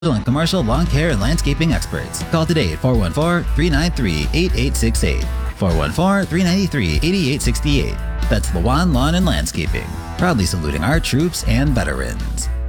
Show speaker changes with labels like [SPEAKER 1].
[SPEAKER 1] and commercial lawn care and landscaping experts. Call today at 414-393-8868. 414-393-8868. That's Lawan Lawn and Landscaping. Proudly saluting our troops and veterans.